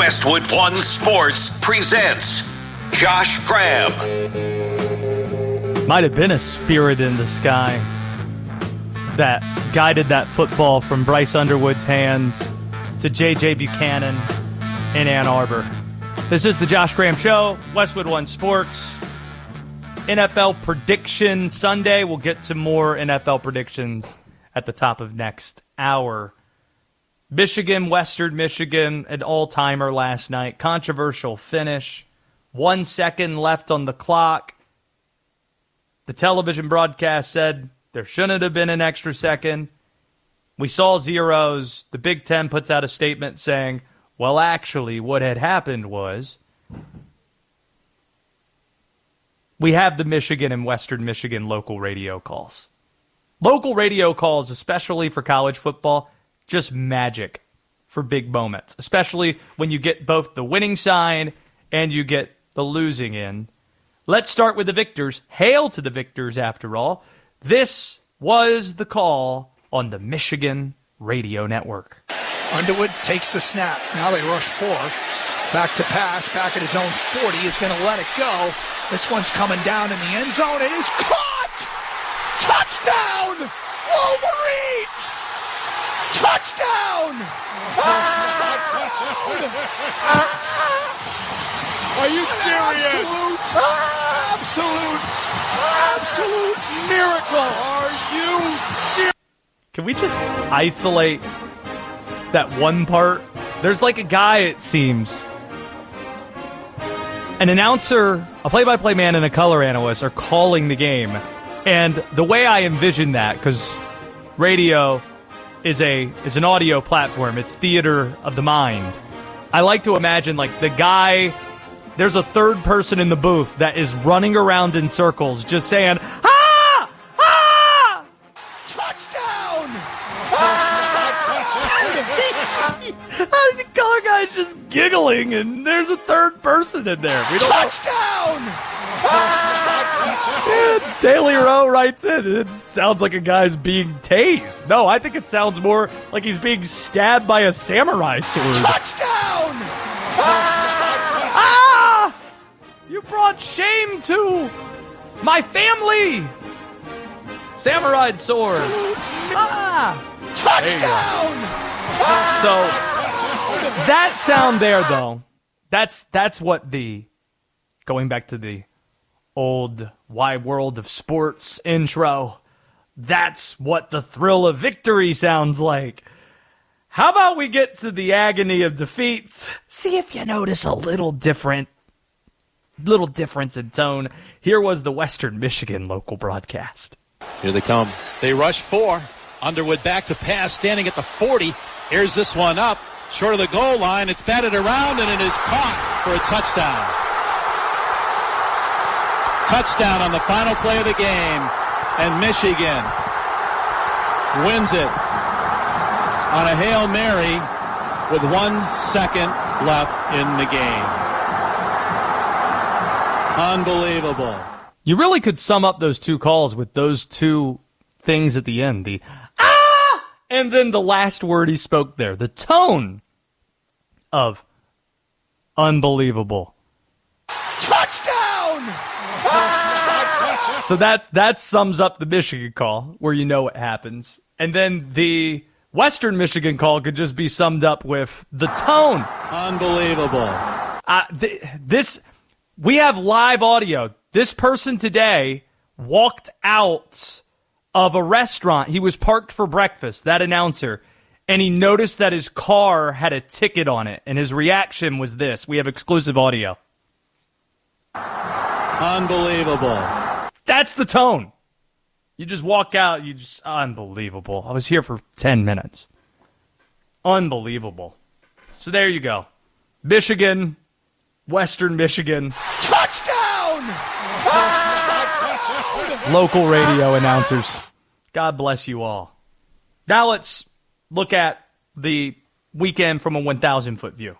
Westwood One Sports presents Josh Graham. Might have been a spirit in the sky that guided that football from Bryce Underwood's hands to J.J. Buchanan in Ann Arbor. This is the Josh Graham Show, Westwood One Sports. NFL Prediction Sunday. We'll get to more NFL predictions at the top of next hour. Michigan, Western Michigan, an all-timer last night. Controversial finish. 1 second left on the clock. The television broadcast said there shouldn't have been an extra second. We saw zeros. The Big Ten puts out a statement saying, well, actually, what had happened was we have the Michigan and Western Michigan local radio calls. Local radio calls, especially for college football, just magic for big moments, especially when you get both the winning side and you get the losing end. Let's start with the victors. Hail to the victors, after all. This was the call on the Michigan Radio Network. Underwood takes the snap. Now they rush four. Back to pass, back at his own 40. Is going to let it go. This one's coming down in the end zone. It is caught! Touchdown! Wolverines! Touchdown! Are you serious? Absolute miracle. Are you serious? Can we just isolate that one part? There's like a guy, it seems. An announcer, a play-by-play man, and a color analyst are calling the game. And the way I envision that, because radio is an audio platform, it's theater of the mind. I like to imagine like the guy, there's a third person in the booth that is running around in circles just saying, ah! Ah! Touchdown! The color guy's just giggling, and there's a third person in there. We don't Touchdown! Yeah, Daily Row writes in, it sounds like a guy's being tased. No, I think it sounds more like he's being stabbed by a samurai sword. Touchdown! Ah! You brought shame to my family! Samurai sword. Ah! Touchdown! So, that sound there, though, that's what the, going back to the old wide world of sports intro, that's what the thrill of victory sounds like. How about we get to the agony of defeat? See if you notice a little difference in tone. Here was the Western Michigan local broadcast. Here they come. They rush four. Underwood back to pass, standing at the 40. Here's this one up, short of the goal line. It's batted around, and it is caught for a touchdown. Touchdown on the final play of the game, and Michigan wins it on a Hail Mary with 1 second left in the game. Unbelievable. You really could sum up those two calls with those two things at the end. The ah! And then the last word he spoke there. The tone of unbelievable. Touchdown! So that sums up the Michigan call, where you know what happens. And then the Western Michigan call could just be summed up with the tone. Unbelievable. We have live audio. This person today walked out of a restaurant. He was parked for breakfast, that announcer, and he noticed that his car had a ticket on it, and his reaction was this. We have exclusive audio. Unbelievable. That's the tone. You just walk out, unbelievable. I was here for 10 minutes. Unbelievable. So there you go. Michigan, Western Michigan. Touchdown! Local radio announcers. God bless you all. Now let's look at the weekend from a 1,000-foot view.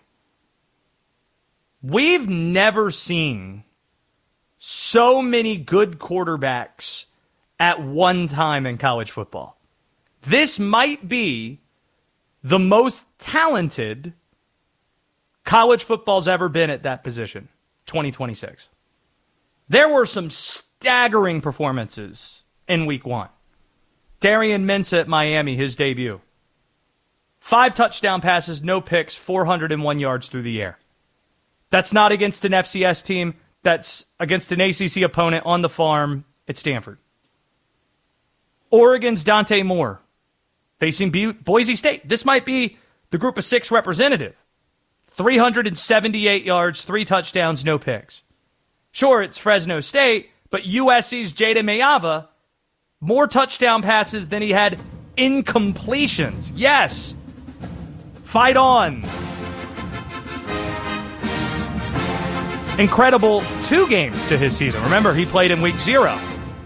We've never seen so many good quarterbacks at one time in college football. This might be the most talented college football's ever been at that position, 2026. There were some staggering performances in week 1. Darian Mensah at Miami, his debut. 5 touchdown passes, no picks, 401 yards through the air. That's not against an FCS team. That's against an ACC opponent on the farm at Stanford. Oregon's Dante Moore facing Boise State. This might be the group of 6 representative. 378 yards, 3 touchdowns, no picks. Sure, it's Fresno State, but USC's Jada Mayava, more touchdown passes than he had incompletions. Yes. Fight on. Incredible 2 games to his season. Remember, he played in week 0.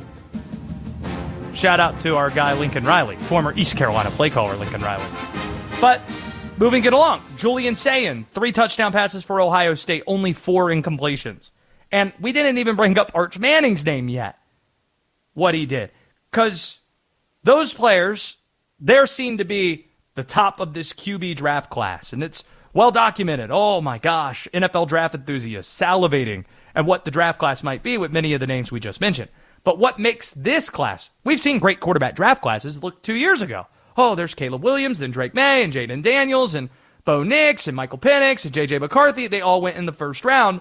Shout out to our guy Lincoln Riley, former East Carolina play caller Lincoln Riley. But moving it along, Julian Sayin, 3 touchdown passes for Ohio State, only 4 incompletions. And we didn't even bring up Arch Manning's name yet, what he did. Because those players, they're seen to be the top of this QB draft class. And it's well documented. Oh my gosh, NFL draft enthusiasts salivating at what the draft class might be with many of the names we just mentioned. But what makes this class, we've seen great quarterback draft classes. Look, 2 years ago. Oh, there's Caleb Williams, then Drake May, and Jaden Daniels, and Bo Nix, and Michael Penix, and J.J. McCarthy. They all went in the first round.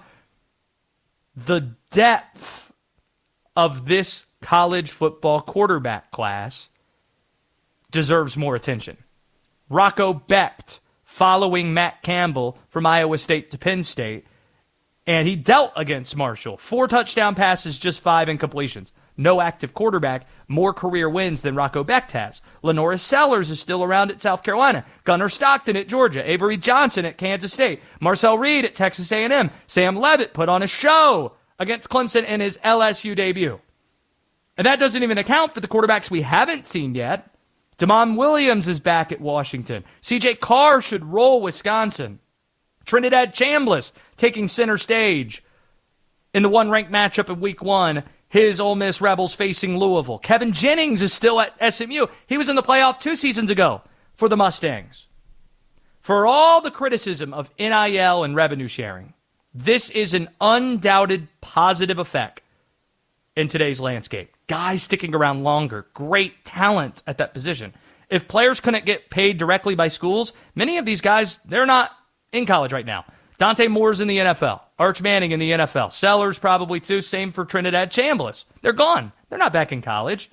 The depth of this college football quarterback class deserves more attention. Rocco Becht following Matt Campbell from Iowa State to Penn State, and he dealt against Marshall. 4 touchdown passes, just 5 incompletions. No active quarterback, more career wins than Rocco Becht has. Lenoris Sellers is still around at South Carolina. Gunnar Stockton at Georgia. Avery Johnson at Kansas State. Marcel Reed at Texas A&M. Sam Levitt put on a show against Clemson in his LSU debut. And that doesn't even account for the quarterbacks we haven't seen yet. Damon Williams is back at Washington. C.J. Carr should roll Wisconsin. Trinidad Chambliss taking center stage in the one-ranked matchup in week 1. His Ole Miss Rebels facing Louisville. Kevin Jennings is still at SMU. He was in the playoff 2 seasons ago for the Mustangs. For all the criticism of NIL and revenue sharing, this is an undoubted positive effect in today's landscape. Guys sticking around longer, great talent at that position. If players couldn't get paid directly by schools, many of these guys, they're not in college right now. Dante Moore's in the NFL. Arch Manning in the NFL. Sellers probably too. Same for Trinidad Chambliss. They're gone. They're not back in college.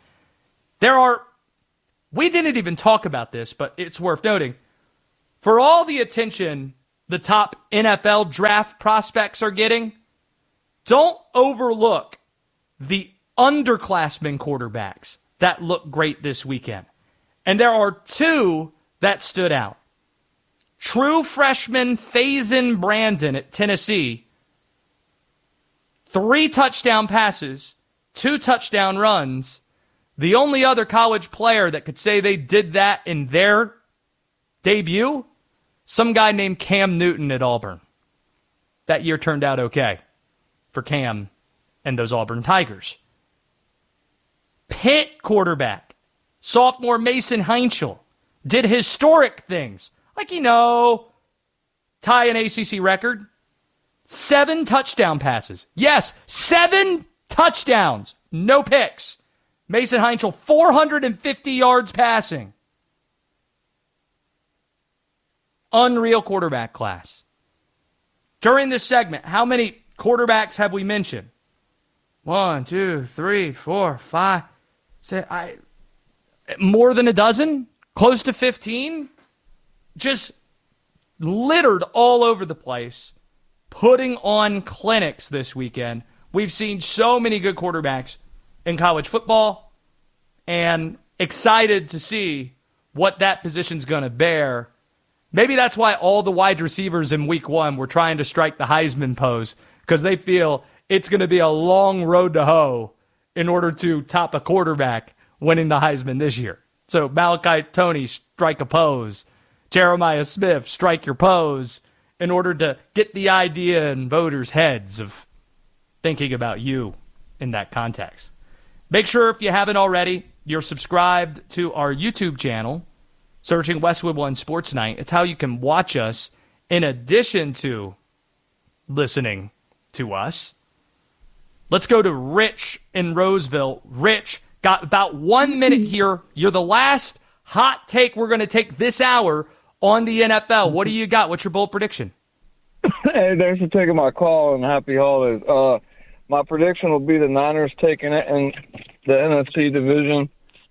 We didn't even talk about this, but it's worth noting. For all the attention the top NFL draft prospects are getting, don't overlook the underclassmen quarterbacks that look great this weekend. And there are 2 that stood out. True freshman Faison Brandon at Tennessee, 3 touchdown passes, 2 touchdown runs. The only other college player that could say they did that in their debut, some guy named Cam Newton at Auburn. That year turned out okay for Cam and those Auburn Tigers. Pitt quarterback, sophomore Mason Heinchel, did historic things. Like, tie an ACC record. 7 touchdown passes. Yes, 7 touchdowns. No picks. Mason Heinchel, 450 yards passing. Unreal quarterback class. During this segment, how many quarterbacks have we mentioned? 1, 2, 3, 4, 5. More than a dozen? Close to 15? Just littered all over the place, putting on clinics this weekend. We've seen so many good quarterbacks in college football, and excited to see what that position's going to bear. Maybe that's why all the wide receivers in week 1 were trying to strike the Heisman pose, because they feel it's going to be a long road to hoe in order to top a quarterback winning the Heisman this year. So Malachi Toney, strike a pose. Jeremiah Smith, strike your pose, in order to get the idea in voters' heads of thinking about you in that context. Make sure, if you haven't already, you're subscribed to our YouTube channel, searching Westwood One Sports Night. It's how you can watch us in addition to listening to us. Let's go to Rich in Roseville. Rich, got about 1 minute here. You're the last hot take we're going to take this hour on the NFL. What do you got? What's your bold prediction? Hey, thanks for taking my call and happy holidays. My prediction will be the Niners taking it in the NFC division.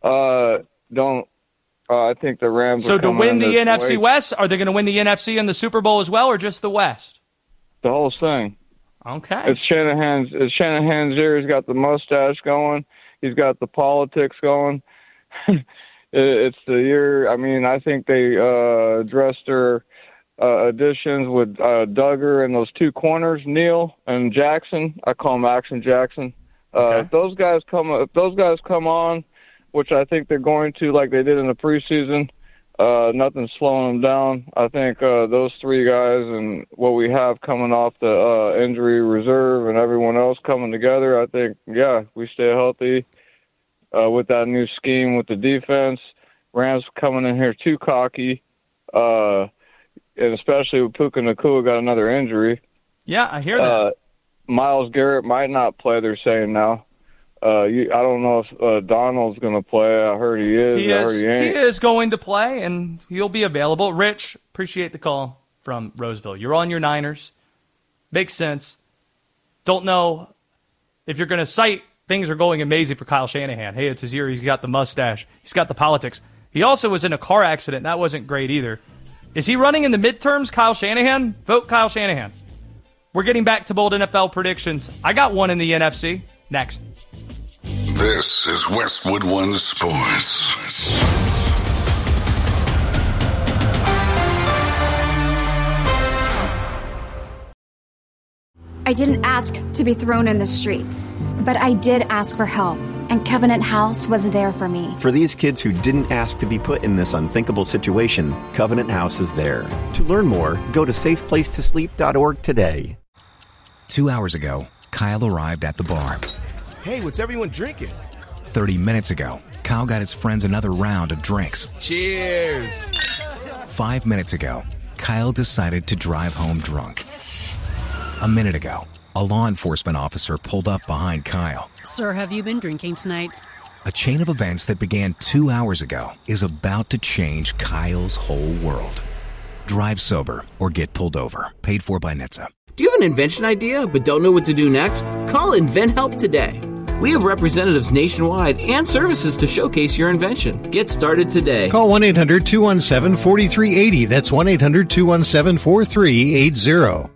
I think the Rams. So to win the NFC West, are they going to win the NFC and the Super Bowl as well, or just the West? The whole thing. Okay. It's Shanahan's year. He's got the mustache going. He's got the politics going. It's the year. I mean, I think they addressed their additions with Duggar and those two corners, Neal and Jackson. I call them Action Jackson. Okay. If those guys come on, which I think they're going to, like they did in the preseason, nothing's slowing them down. I think those three guys and what we have coming off the injury reserve and everyone else coming together, I think, yeah, we stay healthy with that new scheme with the defense. Rams coming in here too cocky, and especially with Puka Nacua got another injury. Yeah, I hear that. Myles Garrett might not play, they're saying now. I don't know if Donald's going to play. I heard he is. I heard he ain't. He is going to play, and he'll be available. Rich, appreciate the call from Roseville. You're on your Niners. Makes sense. Don't know if you're going to cite things are going amazing for Kyle Shanahan. Hey, it's his year. He's got the mustache. He's got the politics. He also was in a car accident. That wasn't great either. Is he running in the midterms, Kyle Shanahan? Vote Kyle Shanahan. We're getting back to bold NFL predictions. I got one in the NFC. Next. This is Westwood One Sports. I didn't ask to be thrown in the streets, but I did ask for help, and Covenant House was there for me. For these kids who didn't ask to be put in this unthinkable situation, Covenant House is there. To learn more, go to safeplacetosleep.org today. 2 hours ago, Kyle arrived at the bar. Hey, what's everyone drinking? 30 minutes ago, Kyle got his friends another round of drinks. Cheers! 5 minutes ago, Kyle decided to drive home drunk. A minute ago, a law enforcement officer pulled up behind Kyle. Sir, have you been drinking tonight? A chain of events that began 2 hours ago is about to change Kyle's whole world. Drive sober or get pulled over. Paid for by NHTSA. Do you have an invention idea but don't know what to do next? Call InventHelp today. We have representatives nationwide and services to showcase your invention. Get started today. Call 1-800-217-4380. That's 1-800-217-4380.